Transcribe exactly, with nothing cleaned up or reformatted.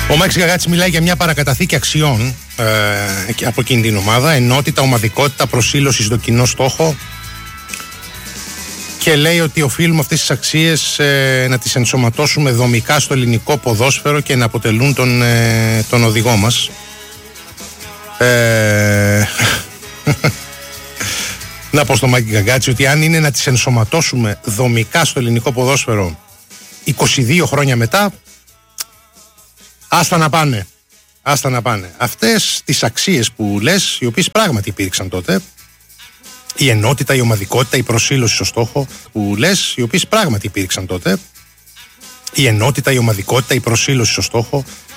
Ο Μάκης Γαγάτης μιλάει για μια παρακαταθήκη αξιών ε, από εκείνη την ομάδα. Ενότητα, ομαδικότητα, προσήλωση στο κοινό στόχο. Και λέει ότι οφείλουμε αυτές τις αξίες ε, να τις ενσωματώσουμε δομικά στο ελληνικό ποδόσφαιρο και να αποτελούν τον, ε, τον οδηγό μας. Ε, να πω στο Μάκη Γαγάτση ότι αν είναι να τις ενσωματώσουμε δομικά στο ελληνικό ποδόσφαιρο είκοσι δύο χρόνια μετά, άστα να πάνε. Άστα να πάνε. Αυτές τις αξίες που λες, οι οποίες πράγματι υπήρξαν τότε, η ενότητα, η ομαδικότητα, η προσήλωση στο στόχο που λες, οι οποίες πράγματι υπήρξαν τότε, η ενότητα, η ομαδικότητα, η προσήλωση στο στόχο